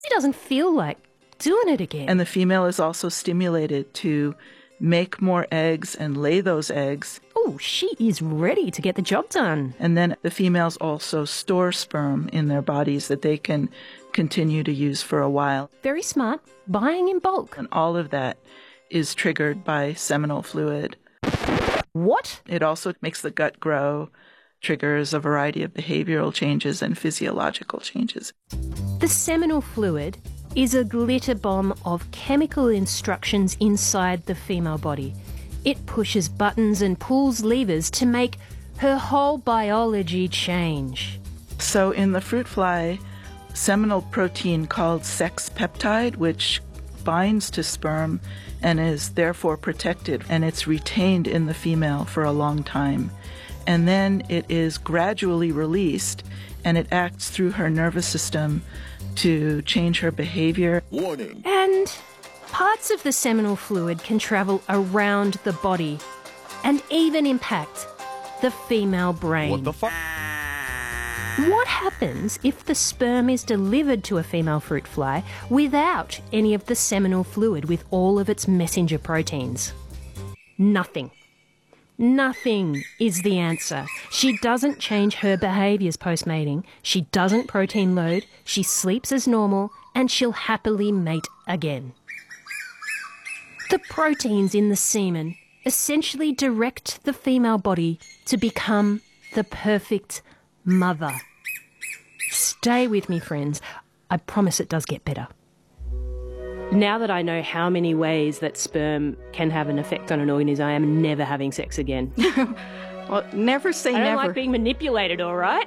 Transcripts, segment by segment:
He doesn't feel like doing it again. And the female is also stimulated to make more eggs and lay those eggs. Oh, she is ready to get the job done. And then the females also store sperm in their bodies that they can continue to use for a while. Very smart. Buying in bulk. And all of that is triggered by seminal fluid. What? It also makes the gut grow, triggers a variety of behavioral changes and physiological changes. The seminal fluid is a glitter bomb of chemical instructions inside the female body. It pushes buttons and pulls levers to make her whole biology change. So in the fruit fly, seminal protein called sex peptide, which binds to sperm and is therefore protected, and it's retained in the female for a long time. And then it is gradually released, and it acts through her nervous system to change her behavior. Warning. And parts of the seminal fluid can travel around the body and even impact the female brain. What the fuck? What happens if the sperm is delivered to a female fruit fly without any of the seminal fluid with all of its messenger proteins? Nothing. Nothing is the answer. She doesn't change her behaviours post-mating, she doesn't protein load, she sleeps as normal, and she'll happily mate again. The proteins in the semen essentially direct the female body to become the perfect mother. Stay with me, friends. I promise it does get better. Now that I know how many ways that sperm can have an effect on an organism, I am never having sex again. Well, never say never. I don't like being manipulated, all right?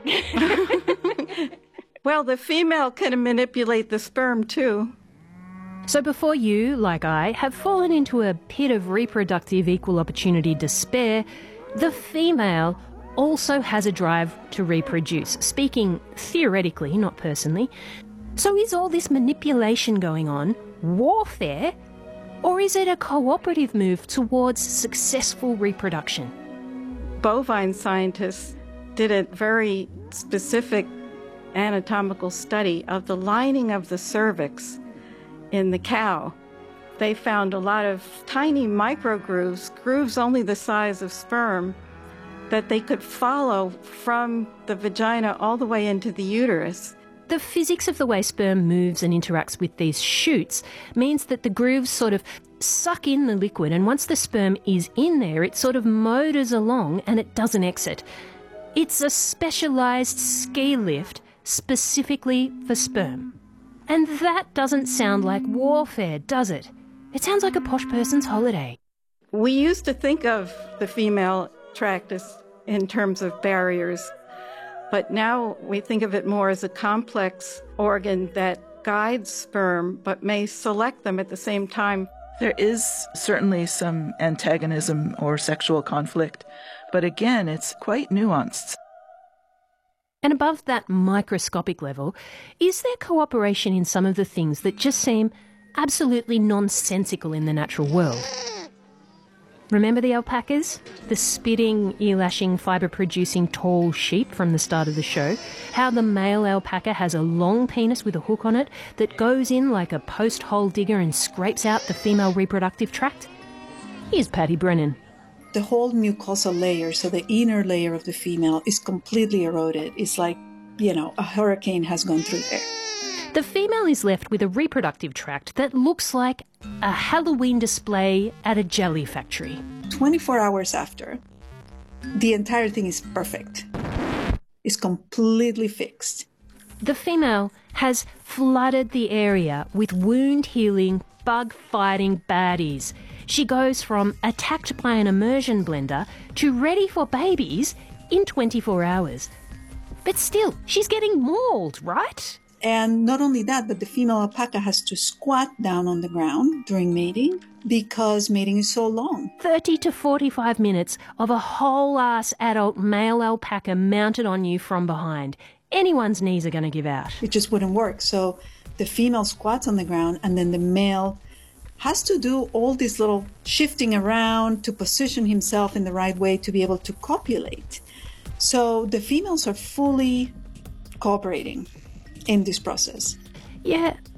Well, the female can manipulate the sperm too. So before you, like I, have fallen into a pit of reproductive equal opportunity despair, the female also has a drive to reproduce, speaking theoretically, not personally. So is all this manipulation going on warfare, or is it a cooperative move towards successful reproduction? Bovine scientists did a very specific anatomical study of the lining of the cervix in the cow. They found a lot of tiny microgrooves, grooves only the size of sperm, that they could follow from the vagina all the way into the uterus. The physics of the way sperm moves and interacts with these chutes means that the grooves sort of suck in the liquid, and once the sperm is in there, it sort of motors along and it doesn't exit. It's a specialised ski lift specifically for sperm. And that doesn't sound like warfare, does it? It sounds like a posh person's holiday. We used to think of the female tractus in terms of barriers, but now we think of it more as a complex organ that guides sperm but may select them at the same time. There is certainly some antagonism or sexual conflict, but again, it's quite nuanced. And above that microscopic level, is there cooperation in some of the things that just seem absolutely nonsensical in the natural world? Remember the alpacas? The spitting, ear-lashing, fibre-producing tall sheep from the start of the show? How the male alpaca has a long penis with a hook on it that goes in like a post-hole digger and scrapes out the female reproductive tract? Here's Patty Brennan. The whole mucosal layer, so the inner layer of the female, is completely eroded. It's like, a hurricane has gone through there. The female is left with a reproductive tract that looks like a Halloween display at a jelly factory. 24 hours after, the entire thing is perfect. It's completely fixed. The female has flooded the area with wound-healing, bug-fighting baddies. She goes from attacked by an immersion blender to ready for babies in 24 hours. But still, she's getting mauled, right? And not only that, but the female alpaca has to squat down on the ground during mating because mating is so long. 30 to 45 minutes of a whole-ass adult male alpaca mounted on you from behind. Anyone's knees are going to give out. It just wouldn't work. So the female squats on the ground and then the male has to do all this little shifting around to position himself in the right way to be able to copulate. So the females are fully cooperating in this process. Yeah,